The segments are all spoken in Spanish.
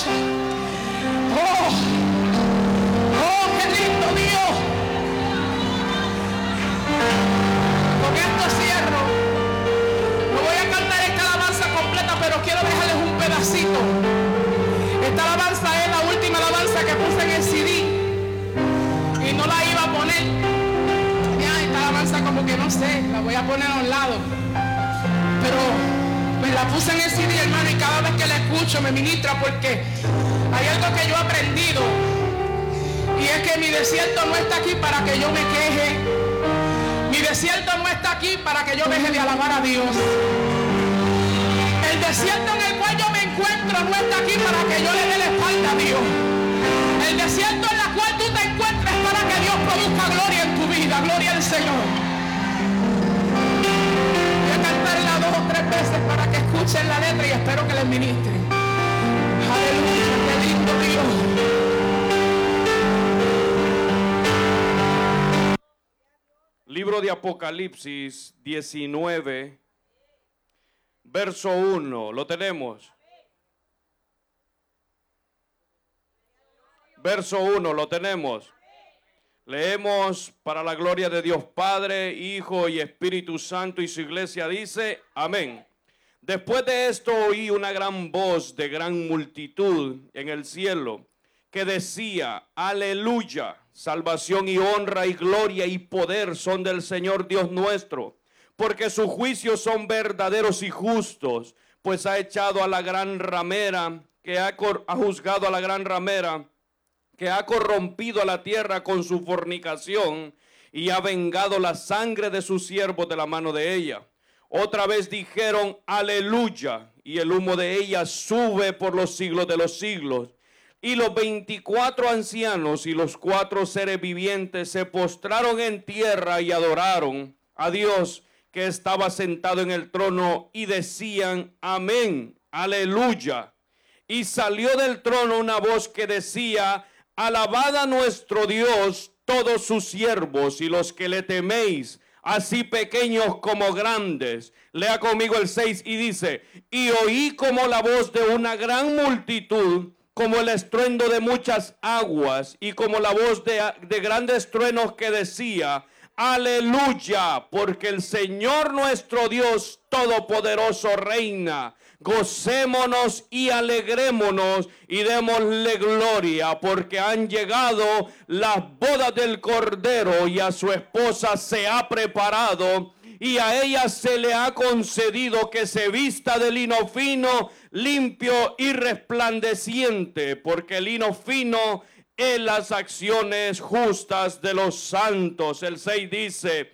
aleluya. Oh, oh, qué lindo Dios. Con esto cierro. No voy a cantar esta alabanza completa, pero quiero dejarles un pedacito. Esta alabanza es la última alabanza que puse en el CD y no la iba a poner. Ya, esta alabanza como que no sé, la voy a poner a un lado, pero me la puse en el CD, hermano, y cada vez que la escucho me ministra, porque hay algo que yo he aprendido, y es que mi desierto no está aquí para que yo me queje. Mi desierto no está aquí para que yo deje de alabar a Dios. El desierto en el cual yo me encuentro no está aquí para que yo le dé la espalda a Dios. El desierto en el cual tú te encuentres es para que Dios produzca gloria en tu vida. Gloria al Señor. Voy a cantarla 2 o 3 veces para que escuchen la letra y espero que les ministre. Aleluya, qué lindo Dios. Libro de Apocalipsis 19, verso 1. ¿Lo tenemos? Verso 1, ¿lo tenemos? Leemos para la gloria de Dios Padre, Hijo y Espíritu Santo, y su iglesia dice, amén. Después de esto oí una gran voz de gran multitud en el cielo que decía, aleluya, salvación y honra y gloria y poder son del Señor Dios nuestro, porque sus juicios son verdaderos y justos, pues ha echado a la gran ramera, que ha juzgado a la gran ramera, que ha corrompido a la tierra con su fornicación, y ha vengado la sangre de sus siervos de la mano de ella. Otra vez dijeron, aleluya, y el humo de ella sube por los siglos de los siglos. Y los 24 ancianos y los 4 seres vivientes se postraron en tierra y adoraron a Dios que estaba sentado en el trono, y decían, amén, aleluya. Y salió del trono una voz que decía, alabad a nuestro Dios todos sus siervos y los que le teméis, así pequeños como grandes. Lea conmigo el 6 y dice, y oí como la voz de una gran multitud, como el estruendo de muchas aguas, y como la voz de grandes truenos que decía, aleluya, porque el Señor nuestro Dios Todopoderoso reina. Gocémonos y alegrémonos y démosle gloria, porque han llegado las bodas del Cordero y a su esposa se ha preparado, y a ella se le ha concedido que se vista de lino fino, limpio y resplandeciente, porque el lino fino es las acciones justas de los santos. El 6 dice,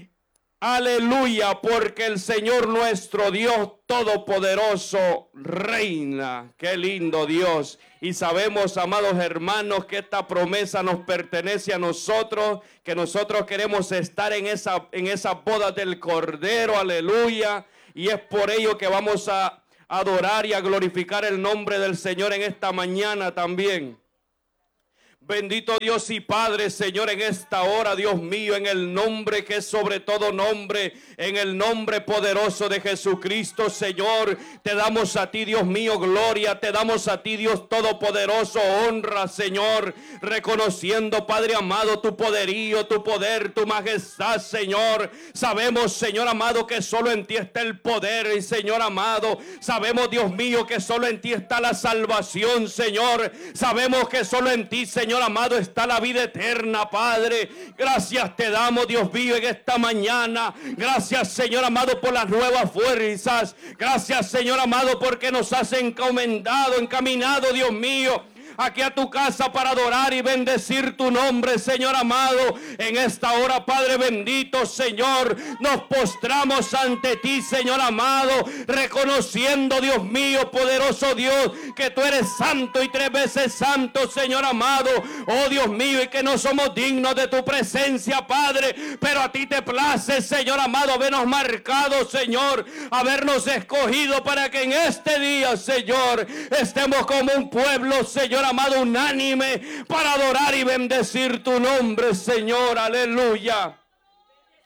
aleluya, porque el Señor nuestro Dios Todopoderoso reina. Qué lindo Dios. Y sabemos, amados hermanos, que esta promesa nos pertenece a nosotros, que nosotros queremos estar en esa boda del Cordero, aleluya. Y es por ello que vamos a adorar y a glorificar el nombre del Señor en esta mañana también. Bendito Dios y Padre, Señor, en esta hora, Dios mío, en el nombre que es sobre todo nombre, en el nombre poderoso de Jesucristo, Señor, te damos a ti, Dios mío, gloria, te damos a ti, Dios todopoderoso, honra, Señor, reconociendo, Padre amado, tu poderío, tu poder, tu majestad, Señor. Sabemos, Señor amado, que solo en ti está el poder, y Señor amado, sabemos, Dios mío, que solo en ti está la salvación, Señor. Sabemos que solo en ti, Señor amado, está la vida eterna, Padre. Gracias te damos, Dios mío, en esta mañana. Gracias, Señor amado, por las nuevas fuerzas. Gracias, Señor amado, porque nos has encaminado, Dios mío, aquí a tu casa para adorar y bendecir tu nombre, Señor amado. En esta hora, Padre bendito, Señor, nos postramos ante ti, Señor amado, reconociendo, Dios mío, poderoso Dios, que tú eres santo y 3 veces santo, Señor amado. Oh Dios mío, y que no somos dignos de tu presencia, Padre, pero a ti te place, Señor amado, habernos marcado, Señor, habernos escogido para que en este día, Señor, estemos como un pueblo, Señor amado, unánime para adorar y bendecir tu nombre, Señor, aleluya.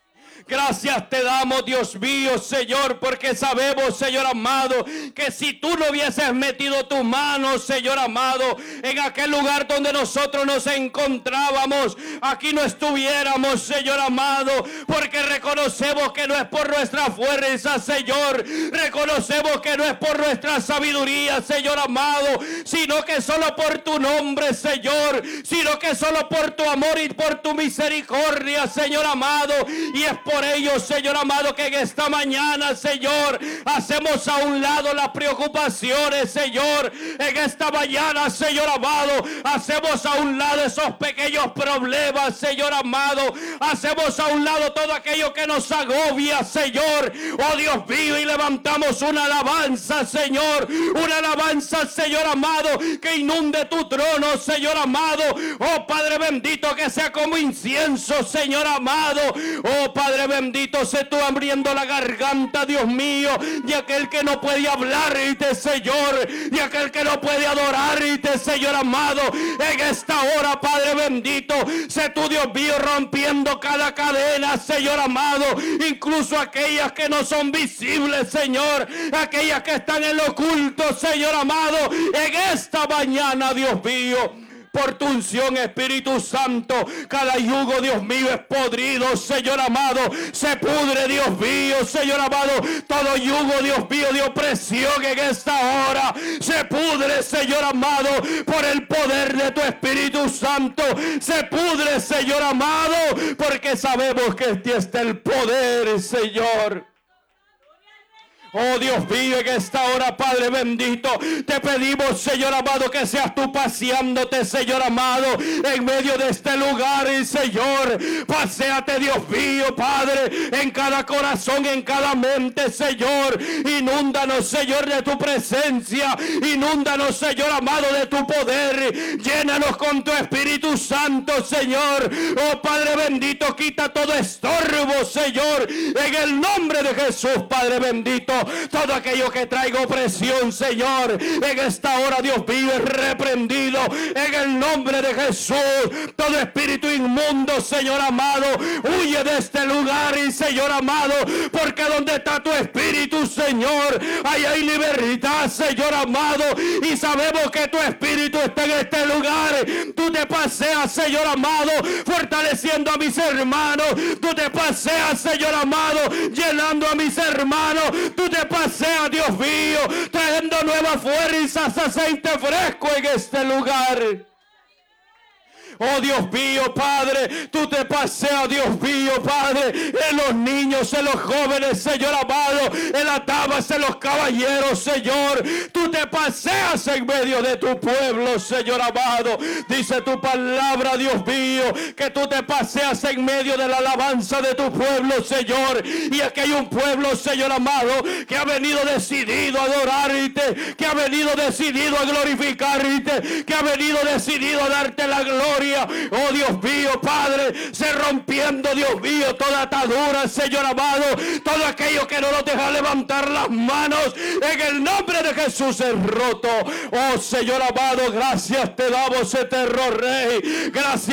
Gracias te damos, Dios mío, Señor, porque sabemos, Señor amado, que si tú no hubieses metido tu mano, Señor amado, en aquel lugar donde nosotros nos encontrábamos, aquí no estuviéramos, Señor amado, porque reconocemos que no es por nuestra fuerza, Señor, reconocemos que no es por nuestra sabiduría, Señor amado, sino que solo por tu nombre, Señor, sino que solo por tu amor y por tu misericordia, Señor amado, y es por ello, Señor amado, que en esta mañana, Señor, hacemos a un lado las preocupaciones, Señor, en esta mañana, Señor amado, hacemos a un lado esos pequeños problemas, Señor amado, hacemos a un lado todo aquello que nos agobia, Señor, oh Dios mío, y levantamos una alabanza, Señor, una alabanza, Señor amado, que inunde tu trono, Señor amado, oh Padre bendito, que sea como incienso, Señor amado, oh Padre bendito, sé tú abriendo la garganta, Dios mío, de aquel que no puede hablarte, Señor, de aquel que no puede adorarte, Señor amado, en esta hora, Padre bendito, sé tú, Dios mío, rompiendo cada cadena, Señor amado, incluso aquellas que no son visibles, Señor, aquellas que están en lo oculto, Señor amado, en esta mañana, Dios mío, por tu unción, Espíritu Santo, cada yugo, Dios mío, es podrido, Señor amado, se pudre, Dios mío, Señor amado, todo yugo, Dios mío, de opresión en esta hora, se pudre, Señor amado, por el poder de tu Espíritu Santo, se pudre, Señor amado, porque sabemos que en ti está el poder, Señor. Oh Dios mío, en esta hora, Padre bendito, te pedimos, Señor amado, que seas tú paseándote, Señor amado, en medio de este lugar, y Señor, paséate, Dios mío, Padre, en cada corazón, en cada mente, Señor, inúndanos, Señor, de tu presencia, inúndanos, Señor amado, de tu poder, llénanos con tu Espíritu Santo, Señor, oh Padre bendito, quita todo estorbo, Señor, en el nombre de Jesús, Padre bendito. Todo aquello que traiga opresión, Señor, en esta hora, Dios mío, es reprendido en el nombre de Jesús. Todo espíritu inmundo, Señor amado, huye de este lugar, y Señor amado, porque donde está tu espíritu, Señor, ahí hay libertad, Señor amado, y sabemos que tu espíritu está en este lugar. Tú te paseas, Señor amado, fortaleciendo a mis hermanos. Tú te paseas, Señor amado, llenando a mis hermanos. Tú te paseas, Dios mío, trayendo nuevas fuerzas, aceite fresco en este lugar. Oh Dios mío, Padre, tú te paseas, Dios mío, Padre, en los niños, en los jóvenes, Señor amado, en las damas, en los caballeros, Señor. Tú te paseas en medio de tu pueblo, Señor amado. Dice tu palabra, Dios mío, que tú te paseas en medio de la alabanza de tu pueblo, Señor. Y aquí hay un pueblo, Señor amado, que ha venido decidido a adorarte, que ha venido decidido a glorificarte, que ha venido decidido a darte la gloria. Oh Dios mío, Padre, se rompiendo, Dios mío, toda atadura, Señor amado, todo aquello que no nos deja levantar las manos, en el nombre de Jesús es roto. Oh Señor amado, gracias te damos, eterno Rey, gracias.